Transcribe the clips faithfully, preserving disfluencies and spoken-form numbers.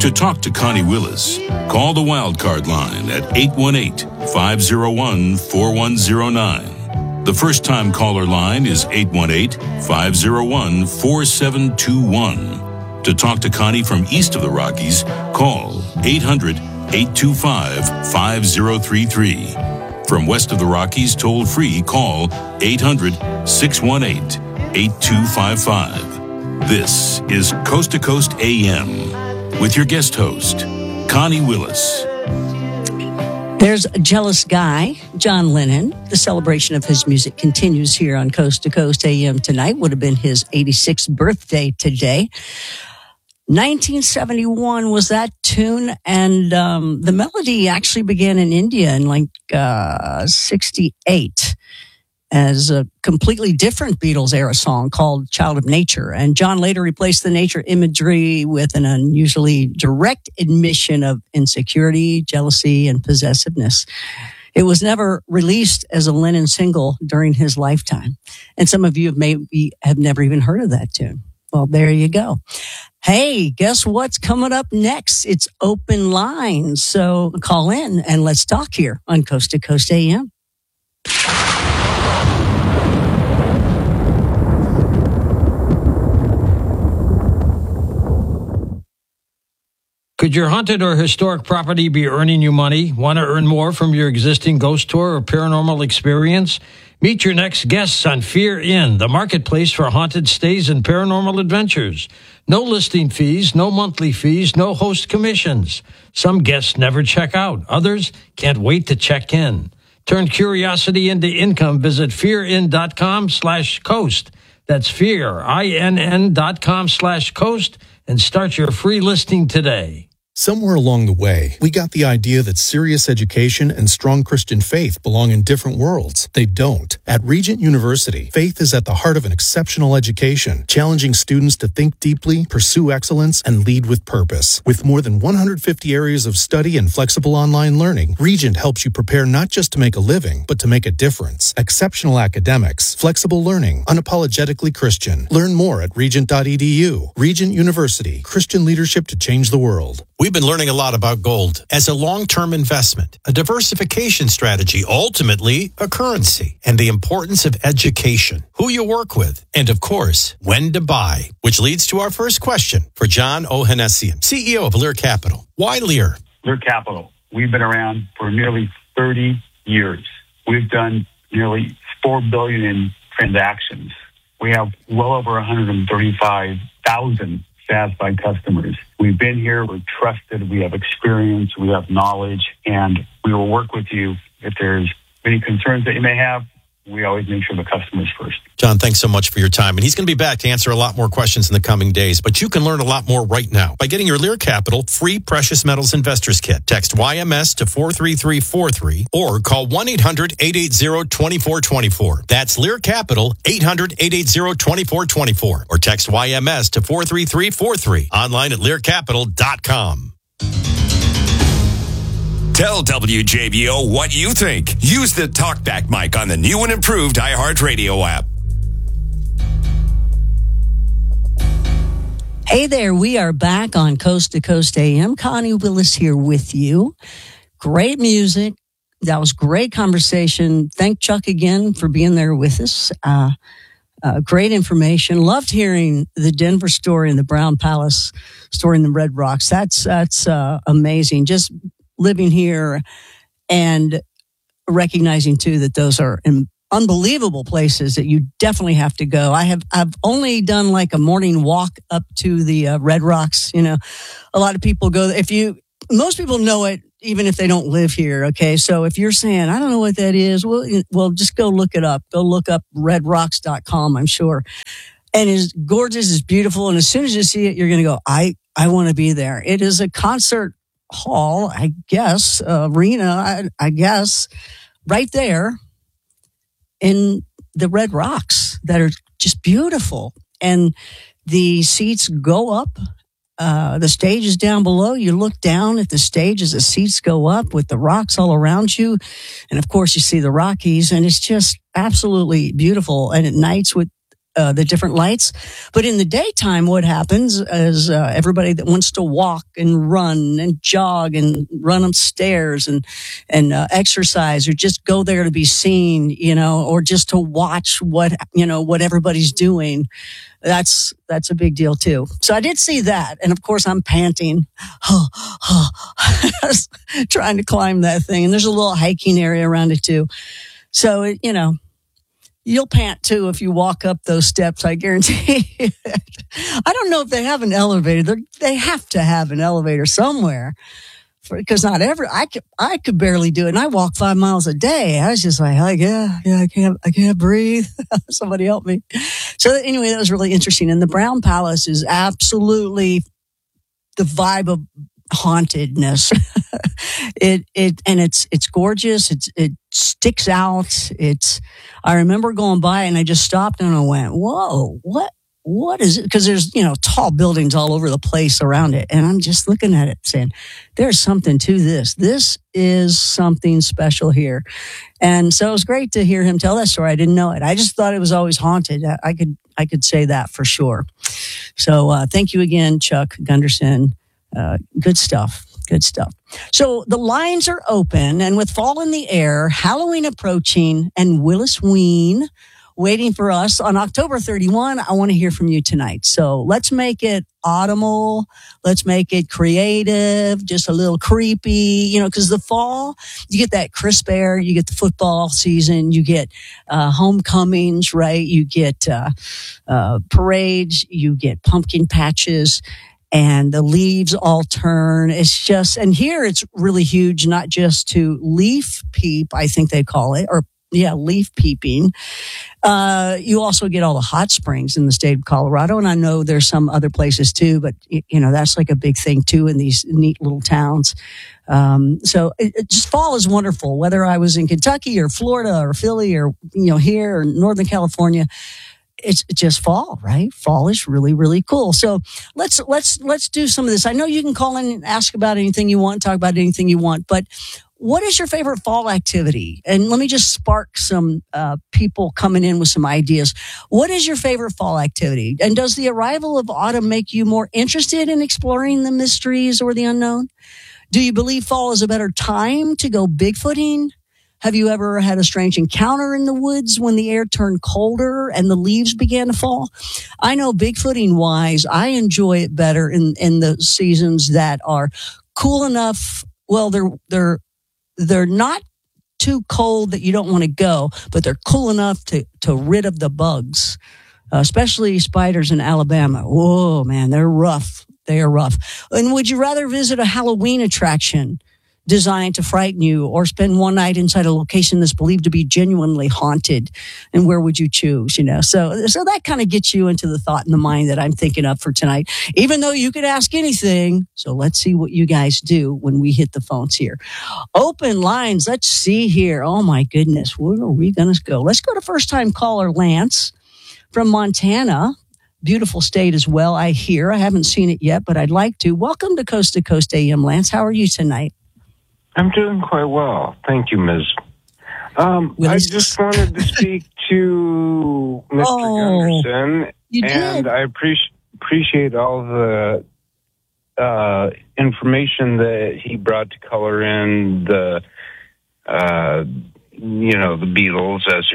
To talk to Connie Willis, call the Wildcard line at eight one eight, five oh one, four one oh nine. The first-time caller line is eight one eight, five oh one, four seven two one. To talk to Connie from east of the Rockies, call eight hundred, eight two five, five oh three three. From west of the Rockies, toll-free, call eight hundred, six one eight, eight two five five. This is Coast to Coast A M with your guest host, Connie Willis. There's a jealous guy, John Lennon. The celebration of his music continues here on Coast to Coast A M tonight. Would have been his eighty-sixth birthday today. nineteen seventy-one was that tune, and um, the melody actually began in India in like uh, sixty-eight as a completely different Beatles era song called Child of Nature. And John later replaced the nature imagery with an unusually direct admission of insecurity, jealousy, and possessiveness. It was never released as a Lennon single during his lifetime. And some of you have maybe have never even heard of that tune. Well, there you go. Hey, guess what's coming up next? It's open lines. So call in and let's talk here on Coast to Coast A M. Could your haunted or historic property be earning you money? Want to earn more from your existing ghost tour or paranormal experience? Meet your next guests on Fear Inn, the marketplace for haunted stays and paranormal adventures. No listing fees, no monthly fees, no host commissions. Some guests never check out. Others can't wait to check in. Turn curiosity into income. Visit fearin.com slash coast. That's fear, I N N dot com slash coast, and start your free listing today. Somewhere along the way, we got the idea that serious education and strong Christian faith belong in different worlds. They don't. At Regent University, faith is at the heart of an exceptional education, challenging students to think deeply, pursue excellence, and lead with purpose. With more than one hundred fifty areas of study and flexible online learning, Regent helps you prepare not just to make a living, but to make a difference. Exceptional academics, flexible learning, unapologetically Christian. Learn more at regent dot e d u. Regent University, Christian leadership to change the world. We've been learning a lot about gold as a long-term investment, a diversification strategy, ultimately a currency, and the importance of education, who you work with, and of course, when to buy, which leads to our first question for John Ohanessian, C E O of Lear Capital. Why Lear? Lear Capital. We've been around for nearly thirty years. We've done nearly four billion dollars in transactions. We have well over one hundred thirty-five thousand satisfied customers. We've been here, we're trusted, we have experience, we have knowledge, and we will work with you if there's any concerns that you may have. We always make sure the customer's first. John, thanks so much for your time. And he's going to be back to answer a lot more questions in the coming days. But you can learn a lot more right now by getting your Lear Capital free Precious Metals Investors Kit. Text Y M S to four three three four three or call one eight hundred, eight eight zero, two four two four. That's Lear Capital, eight hundred, eight eight zero, two four two four. Or text Y M S to four three three four three. Online at lear capital dot com. Tell W J B O what you think. Use the TalkBack mic on the new and improved iHeartRadio app. Hey there, we are back on Coast to Coast A M. Connie Willis here with you. Great music. That was great conversation. Thank Chuck again for being there with us. Uh, uh, great information. Loved hearing the Denver story and the Brown Palace story in the Red Rocks. That's, that's uh, amazing. Just living here and recognizing too that those are in unbelievable places that you definitely have to go. I have, I've only done like a morning walk up to the uh, Red Rocks. You know, a lot of people go, if you, most people know it, even if they don't live here. Okay. So if you're saying, I don't know what that is, well, well, just go look it up. Go look up red rocks dot com, I'm sure. And it's gorgeous. It's beautiful. And as soon as you see it, you're going to go, I, I want to be there. It is a concert hall, I guess, uh, arena, I, I guess, right there in the Red Rocks that are just beautiful. And the seats go up. Uh, the stage is down below. You look down at the stage as the seats go up with the rocks all around you. And of course, you see the Rockies, and it's just absolutely beautiful. And at nights with uh, the different lights. But in the daytime, what happens is uh, everybody that wants to walk and run and jog and run upstairs and and uh, exercise or just go there to be seen, you know, or just to watch what you know what everybody's doing. That's that's a big deal too. So I did see that, and of course I'm panting, trying to climb that thing. And there's a little hiking area around it too. So it, you know. You'll pant too if you walk up those steps, I guarantee you. I don't know if they have an elevator. They're, they have to have an elevator somewhere because not every, I could, I could barely do it. And I walk five miles a day. I was just like, oh, yeah, yeah, I can't, I can't breathe. Somebody help me. So anyway, that was really interesting. And the Brown Palace is absolutely the vibe of hauntedness. it it and it's it's gorgeous. It's it sticks out. It's I remember going by and I just stopped and I went, whoa, what what is it? Because there's, you know, tall buildings all over the place around it. And I'm just looking at it saying, there's something to this. This is something special here. And so it was great to hear him tell that story. I didn't know it. I just thought it was always haunted. I, I could I could say that for sure. So uh, thank you again, Chuck Gunderson. Uh, good stuff. Good stuff. So the lines are open, and with fall in the air, Halloween approaching, and Willis Ween waiting for us on October thirty-first, I want to hear from you tonight. So let's make it autumnal. Let's make it creative, just a little creepy, you know, because the fall, you get that crisp air, you get the football season, you get uh, homecomings, right? You get uh, uh, parades, you get pumpkin patches. And the leaves all turn. It's just, and here it's really huge, not just to leaf peep, I think they call it, or yeah, leaf peeping. Uh, you also get all the hot springs in the state of Colorado. And I know there's some other places too, but you know, that's like a big thing too in these neat little towns. Um, so it, it just fall is wonderful, whether I was in Kentucky or Florida or Philly or, you know, here or Northern California. It's just fall, right? Fall is really, really cool. So let's let's let's do some of this. I know you can call in and ask about anything you want, talk about anything you want, but what is your favorite fall activity? And let me just spark some uh, people coming in with some ideas. What is your favorite fall activity? And does the arrival of autumn make you more interested in exploring the mysteries or the unknown? Do you believe fall is a better time to go Bigfooting? Have you ever had a strange encounter in the woods when the air turned colder and the leaves began to fall? I know Bigfooting wise, I enjoy it better in, in the seasons that are cool enough. Well, they're, they're, they're not too cold that you don't want to go, but they're cool enough to, to rid of the bugs, uh, especially spiders in Alabama. Whoa, man, they're rough. They are rough. And would you rather visit a Halloween attraction designed to frighten you or spend one night inside a location that's believed to be genuinely haunted? And where would you choose? You know, so, so that kind of gets you into the thought in the mind that I'm thinking of for tonight, even though you could ask anything. So let's see what you guys do when we hit the phones here. Open lines. Let's see here. Oh my goodness. Where are we going to go? Let's go to first time caller Lance from Montana. Beautiful state as well. I hear, I haven't seen it yet, but I'd like to. Welcome to Coast to Coast A M, Lance. How are you tonight? I'm doing quite well. Thank you, Miz Um, I just wanted to speak to Mister Oh, Gunderson, you and did. I appreciate appreciate all the uh, information that he brought to color in the, uh, you know, the Beatles as.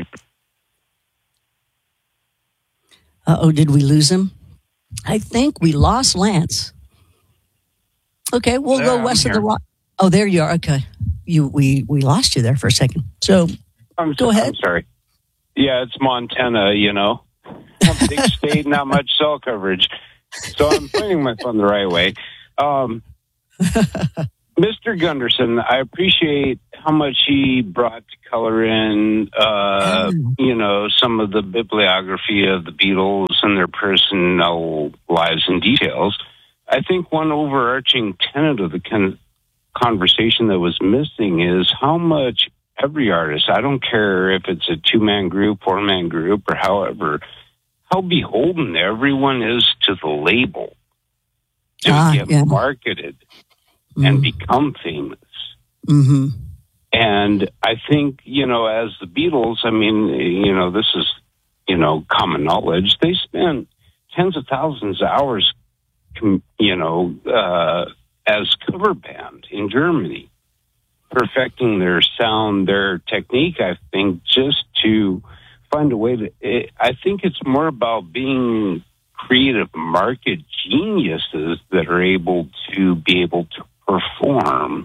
Uh-oh, did we lose him? I think we lost Lance. Okay, we'll Yeah, go I'm west of here. the rock. Oh, there you are. Okay. You we we lost you there for a second. So I'm, go ahead. I'm sorry. Yeah, it's Montana, you know. Big state, not much cell coverage. So I'm pointing my phone the right way. Um, Mister Gunderson, I appreciate how much he brought to color in, uh, Oh. you know, some of the bibliography of the Beatles and their personal lives and details. I think one overarching tenet of the con- conversation that was missing is how much every artist, I don't care if it's a two-man group, four-man group, or however, how beholden everyone is to the label to Ah, get yeah. marketed and become famous. Mm-hmm. And I think, you know, as the Beatles, I mean, you know, this is, you know, common knowledge. They spent tens of thousands of hours, you know, uh, as cover band in Germany, perfecting their sound, their technique, I think, just to find a way to, it, I think it's more about being creative market geniuses that are able to be able to perform.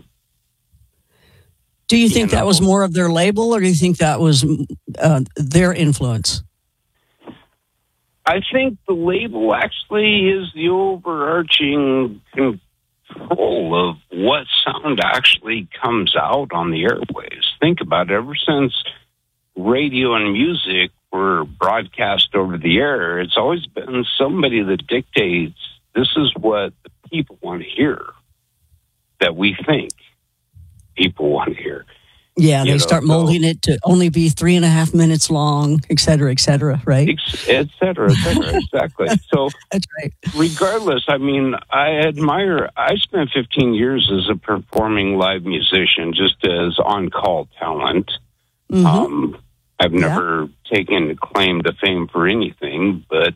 Do you think you know, that was more of their label, or do you think that was uh, their influence? I think the label actually is the overarching control of what sound actually comes out on the airwaves. Think about it. Ever since radio and music were broadcast over the air, it's always been somebody that dictates, this is what the people want to hear, that we think people want to hear. Yeah, they you know, start molding so, it to only be three and a half minutes long, et cetera, et cetera, right? Et cetera, et cetera, exactly. So, that's right. Regardless, I mean, I admire, I spent fifteen years as a performing live musician, just as on-call talent. Mm-hmm. Um, I've never yeah. taken claim to fame for anything, but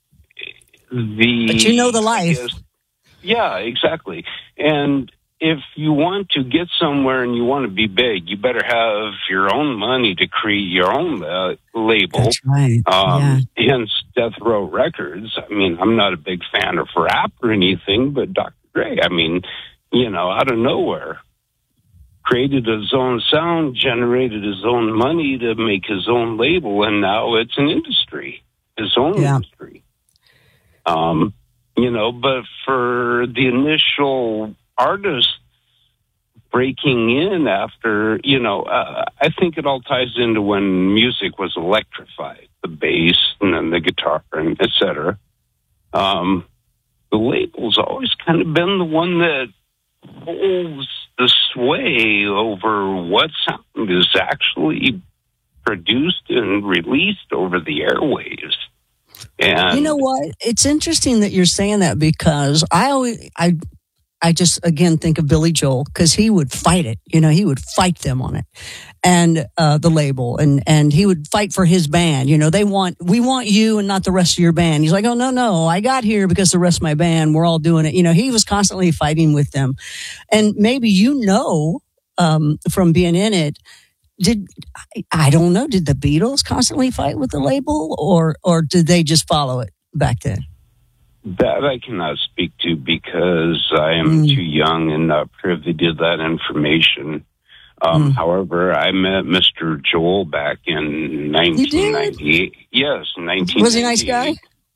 the... But you know the life. Is, yeah, exactly. And if you want to get somewhere and you want to be big, you better have your own money to create your own uh, label. That's right. Um, yeah. Hence Death Row Records. I mean, I'm not a big fan of rap or anything, but Doctor Dre, I mean, you know, out of nowhere, created his own sound, generated his own money to make his own label, and now it's an industry, his own yeah. industry. Um, you know, but for the initial artists breaking in after, you know, uh, I think it all ties into when music was electrified, the bass and then the guitar and et cetera. Um, the label's always kind of been the one that holds the sway over what sound is actually produced and released over the airwaves. And you know what? It's interesting that you're saying that, because I always, I, I just, again, think of Billy Joel, because he would fight it. You know, he would fight them on it, and uh, the label, and, and he would fight for his band. You know, they want, we want you and not the rest of your band. He's like, oh, no, no, I got here because the rest of my band, we're all doing it. You know, he was constantly fighting with them. And maybe, you know, um, from being in it, did, I, I don't know, did the Beatles constantly fight with the label, or, or did they just follow it back then? That I cannot speak to, because I am mm. too young and not privy to that information. Um, mm. However, I met Mister Joel back in nineteen ninety-eight. Yes, nineteen ninety-eight. Was he a nice guy?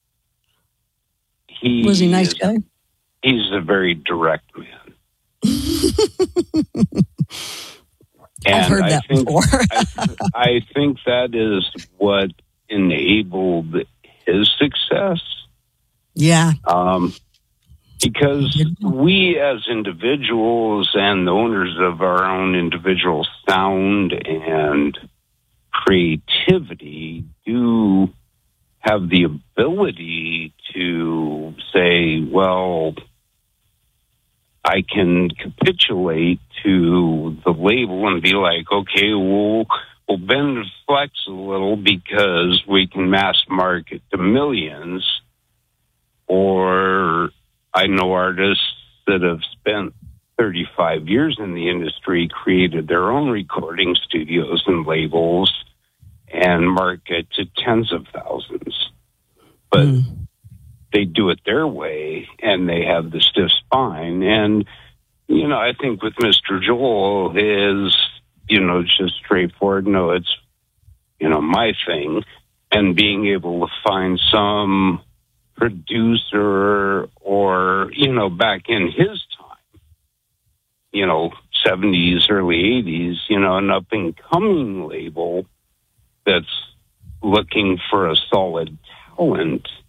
He was he a nice is, guy? He's a very direct man. And I've heard I that think, before. I, I think that is what enabled his success. Yeah. Um, because we as individuals and the owners of our own individual sound and creativity do have the ability to say, well, I can capitulate to the label and be like, okay, we'll, we'll bend and flex a little because we can mass market to millions. Or I know artists that have spent thirty-five years in the industry, created their own recording studios and labels, and market to tens of thousands. But mm. they do it their way, and they have the stiff spine. And, you know, I think with Mister Joel is, you know, just straightforward, no, it's, you know, my thing. And being able to find some producer or, you know, back in his time, you know, seventies, early eighties, you know, an up-and-coming label that's looking for a solid talent